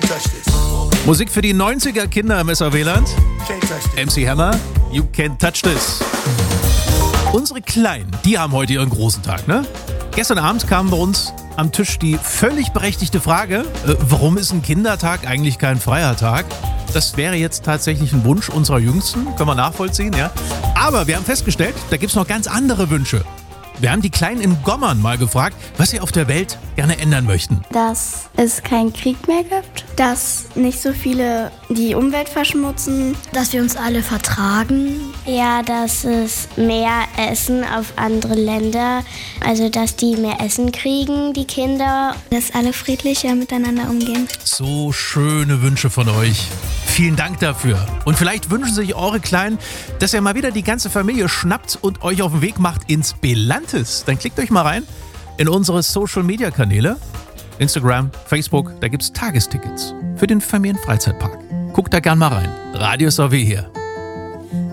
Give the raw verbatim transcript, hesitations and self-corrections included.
Musik für die neunziger Kinder im S A W-Land. M C Hammer, You Can't Touch This. Unsere Kleinen, die haben heute ihren großen Tag, ne? Gestern Abend kam bei uns am Tisch die völlig berechtigte Frage, äh, warum ist ein Kindertag eigentlich kein freier Tag? Das wäre jetzt tatsächlich ein Wunsch unserer Jüngsten, können wir nachvollziehen, ja? Aber wir haben festgestellt, da gibt es noch ganz andere Wünsche. Wir haben die Kleinen in Gommern mal gefragt, was sie auf der Welt gerne ändern möchten. Dass es keinen Krieg mehr gibt, dass nicht so viele die Umwelt verschmutzen, dass wir uns alle vertragen. Ja, dass es mehr Essen auf andere Länder, also dass die mehr Essen kriegen, die Kinder. Dass alle friedlicher miteinander umgehen. So schöne Wünsche von euch. Vielen Dank dafür. Und vielleicht wünschen sich eure Kleinen, dass ihr mal wieder die ganze Familie schnappt und euch auf den Weg macht ins Belantes. Dann klickt euch mal rein in unsere Social-Media-Kanäle. Instagram, Facebook, da gibt's Tagestickets für den Familienfreizeitpark. Guckt da gern mal rein. Radio S A W hier.